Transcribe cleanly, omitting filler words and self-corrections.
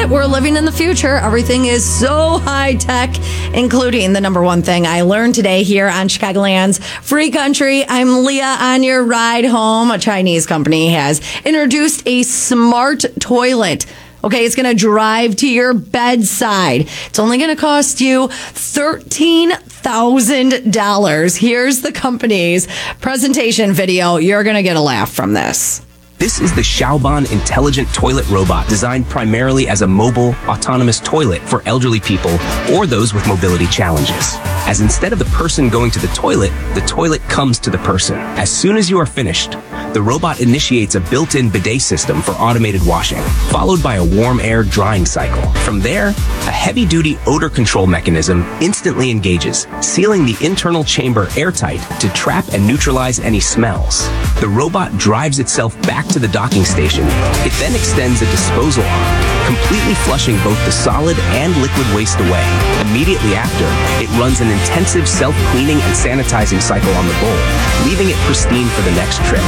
it. We're living in the future. Everything is so high tech, including the number one thing I learned today here on Chicagoland's Free Country. I'm Leah on your ride home. A Chinese company has introduced a smart toilet. Okay, it's going to drive to your bedside. It's only going to cost you $13,000. Here's the company's presentation video. You're going to get a laugh from this. This is the Xiaoban intelligent toilet robot, designed primarily as a mobile, autonomous toilet for elderly people or those with mobility challenges. As instead of the person going to the toilet comes to the person. As soon as you are finished, the robot initiates a built-in bidet system for automated washing, followed by a warm air drying cycle. From there, a heavy-duty odor control mechanism instantly engages, sealing the internal chamber airtight to trap and neutralize any smells. The robot drives itself back to the docking station. It then extends a disposal arm, completely flushing both the solid and liquid waste away. Immediately after, it runs an intensive self-cleaning and sanitizing cycle on the bowl, leaving it pristine for the next trip.